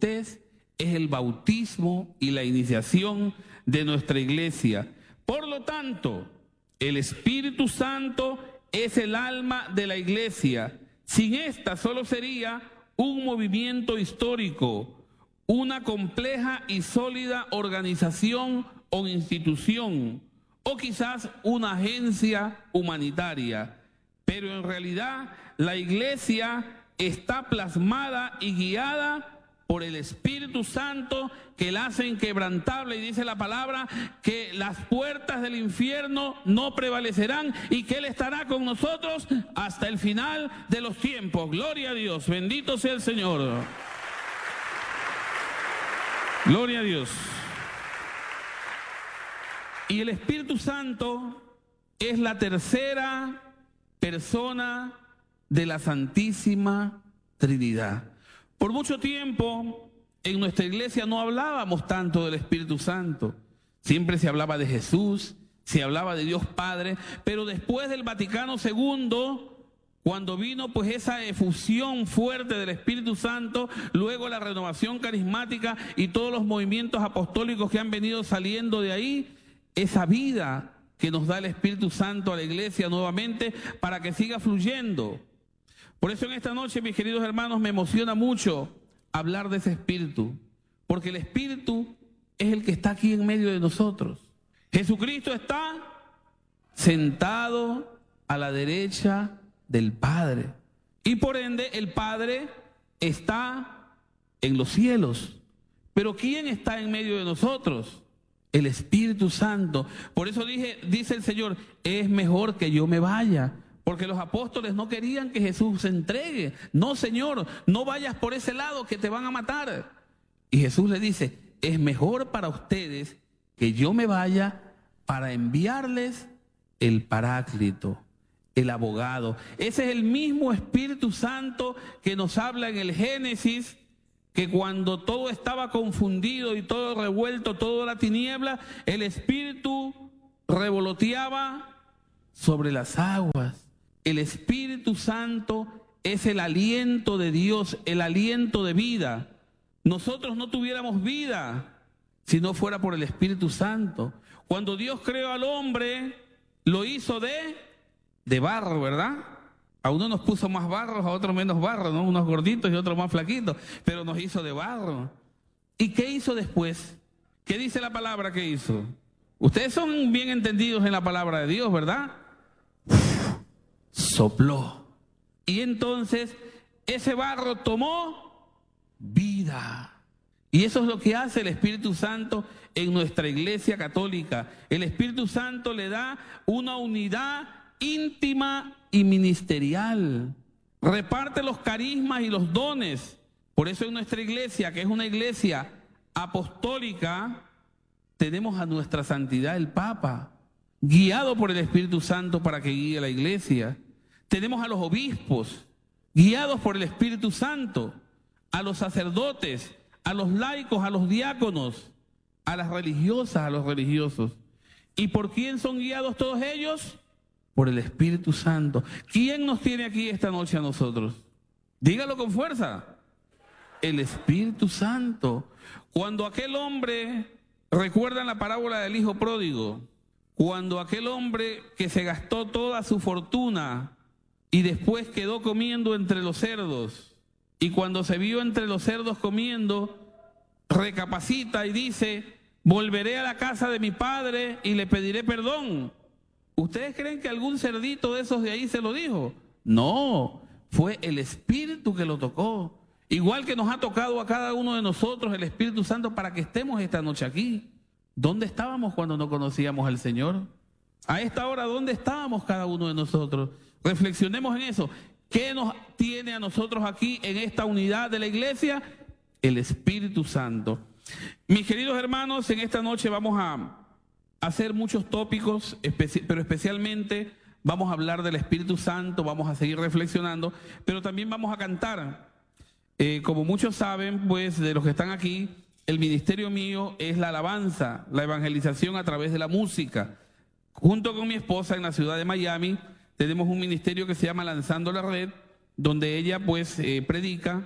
Pentecostés es el bautismo y la iniciación de nuestra iglesia. Por lo tanto, el Espíritu Santo es el alma de la iglesia. Sin esta solo sería un movimiento histórico, una compleja y sólida organización o institución, o quizás una agencia humanitaria. Pero en realidad la iglesia está plasmada y guiada por el Espíritu Santo, que la hace inquebrantable, y dice la palabra que las puertas del infierno no prevalecerán y que Él estará con nosotros hasta el final de los tiempos. Gloria a Dios, bendito sea el Señor. Gloria a Dios. Y el Espíritu Santo es la tercera persona de la Santísima Trinidad. Por mucho tiempo en nuestra iglesia no hablábamos tanto del Espíritu Santo. Siempre se hablaba de Jesús, se hablaba de Dios Padre, pero después del Vaticano II, cuando vino pues esa efusión fuerte del Espíritu Santo, luego la renovación carismática y todos los movimientos apostólicos que han venido saliendo de ahí, esa vida que nos da el Espíritu Santo a la iglesia nuevamente para que siga fluyendo. Por eso en esta noche, mis queridos hermanos, me emociona mucho hablar de ese Espíritu, porque el Espíritu es el que está aquí en medio de nosotros. Jesucristo está sentado a la derecha del Padre, y por ende el Padre está en los cielos. Pero ¿quién está en medio de nosotros? El Espíritu Santo. Por eso dice el Señor, es mejor que yo me vaya. Porque los apóstoles no querían que Jesús se entregue. No, Señor, no vayas por ese lado que te van a matar. Y Jesús le dice, es mejor para ustedes que yo me vaya para enviarles el Paráclito, el abogado. Ese es el mismo Espíritu Santo que nos habla en el Génesis, que cuando todo estaba confundido y todo revuelto, toda la tiniebla, el Espíritu revoloteaba sobre las aguas. El Espíritu Santo es el aliento de Dios, el aliento de vida. Nosotros no tuviéramos vida si no fuera por el Espíritu Santo. Cuando Dios creó al hombre, lo hizo de barro, ¿verdad? A uno nos puso más barros, a otros menos barro, ¿no? Unos gorditos y otros más flaquitos, pero nos hizo de barro. ¿Y qué hizo después? ¿Qué dice la palabra que hizo? Ustedes son bien entendidos en la palabra de Dios, ¿verdad? Sopló. Y entonces ese barro tomó vida. Y eso es lo que hace el Espíritu Santo en nuestra iglesia católica. El Espíritu Santo le da una unidad íntima y ministerial. Reparte los carismas y los dones. Por eso en nuestra iglesia, que es una iglesia apostólica, tenemos a nuestra santidad el Papa, guiado por el Espíritu Santo para que guíe a la iglesia. Tenemos a los obispos, guiados por el Espíritu Santo, a los sacerdotes, a los laicos, a los diáconos, a las religiosas, a los religiosos. ¿Y por quién son guiados todos ellos? Por el Espíritu Santo. ¿Quién nos tiene aquí esta noche a nosotros? Dígalo con fuerza. El Espíritu Santo. Cuando aquel hombre, recuerdan la parábola del hijo pródigo, cuando aquel hombre que se gastó toda su fortuna y después quedó comiendo entre los cerdos, y cuando se vio entre los cerdos comiendo, recapacita y dice, volveré a la casa de mi padre y le pediré perdón. ¿Ustedes creen que algún cerdito de esos de ahí se lo dijo? No, fue el Espíritu que lo tocó. Igual que nos ha tocado a cada uno de nosotros el Espíritu Santo para que estemos esta noche aquí. ¿Dónde estábamos cuando no conocíamos al Señor? A esta hora, ¿dónde estábamos cada uno de nosotros? Reflexionemos en eso. ¿Qué nos tiene a nosotros aquí en esta unidad de la iglesia? El Espíritu Santo. Mis queridos hermanos, en esta noche vamos a hacer muchos tópicos, pero especialmente vamos a hablar del Espíritu Santo, vamos a seguir reflexionando, pero también vamos a cantar. Como muchos saben, pues, de los que están aquí, el ministerio mío es la alabanza, la evangelización a través de la música. Junto con mi esposa en la ciudad de Miami, tenemos un ministerio que se llama Lanzando la Red, donde ella, pues, predica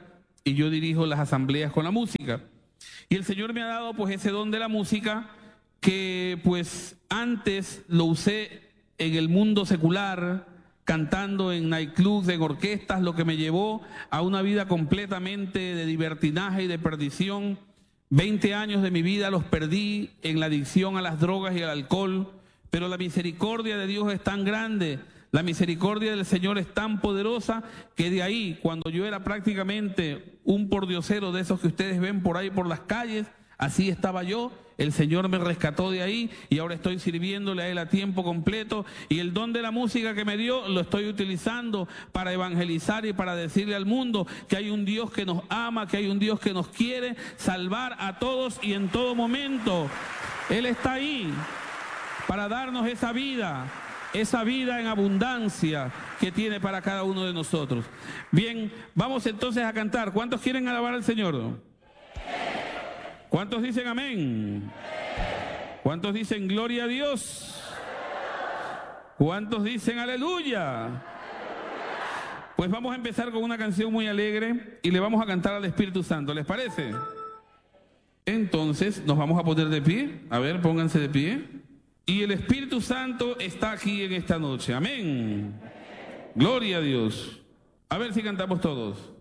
y yo dirijo las asambleas con la música. Y el Señor me ha dado pues ese don de la música que pues antes lo usé en el mundo secular, cantando en nightclubs, en orquestas, lo que me llevó a una vida completamente de libertinaje y de perdición. 20 años de mi vida los perdí en la adicción a las drogas y al alcohol, pero la misericordia de Dios es tan grande, la misericordia del Señor es tan poderosa, que de ahí, cuando yo era prácticamente un pordiosero de esos que ustedes ven por ahí por las calles, así estaba yo. El Señor me rescató de ahí y ahora estoy sirviéndole a Él a tiempo completo, y el don de la música que me dio lo estoy utilizando para evangelizar y para decirle al mundo que hay un Dios que nos ama, que hay un Dios que nos quiere salvar a todos y en todo momento. Él está ahí para darnos esa vida en abundancia que tiene para cada uno de nosotros. Bien, vamos entonces a cantar. ¿Cuántos quieren alabar al Señor? ¿Cuántos dicen amén? ¿Cuántos dicen gloria a Dios? ¿Cuántos dicen aleluya? Pues vamos a empezar con una canción muy alegre y le vamos a cantar al Espíritu Santo. ¿Les parece? Entonces nos vamos a poner de pie. A ver, pónganse de pie. Y el Espíritu Santo está aquí en esta noche. Amén. Gloria a Dios. A ver si cantamos todos.